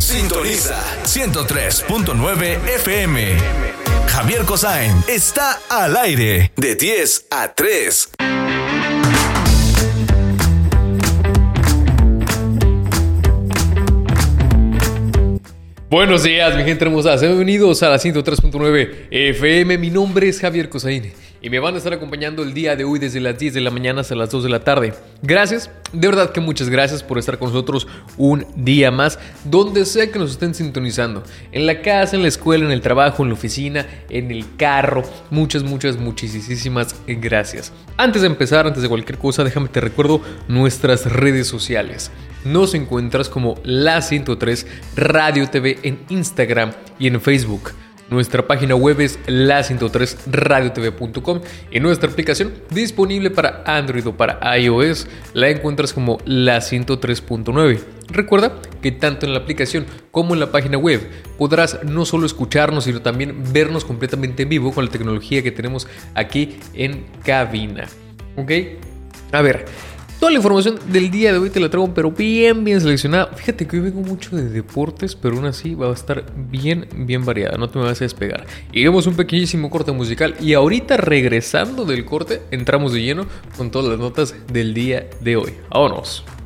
Sintoniza 103.9 FM. Javier Cossain está al aire de 10 a 3. Buenos días, mi gente hermosa. Bienvenidos a la 103.9 FM. Mi nombre es Javier Cossain y me van a estar acompañando el día de hoy desde las 10 de la mañana hasta las 2 de la tarde. Gracias, de verdad que muchas gracias por estar con nosotros un día más, donde sea que nos estén sintonizando. En la casa, en la escuela, en el trabajo, en la oficina, en el carro. Muchísimas gracias. Antes de empezar, antes de cualquier cosa, déjame te recuerdo nuestras redes sociales. Nos encuentras como La 103 Radio TV en Instagram y en Facebook. Nuestra página web es la103radiotv.com y nuestra aplicación disponible para Android o para iOS la encuentras como La 103.9. Recuerda que tanto en la aplicación como en la página web podrás no solo escucharnos, sino también vernos completamente en vivo con la tecnología que tenemos aquí en cabina. ¿Ok? A ver, toda la información del día de hoy te la traigo, pero bien seleccionada. Fíjate que hoy vengo mucho de deportes, pero aún así va a estar bien variada. No te me vas a despegar. Y vemos un pequeñísimo corte musical. Y ahorita, regresando del corte, entramos de lleno con todas las notas del día de hoy. ¡Vámonos!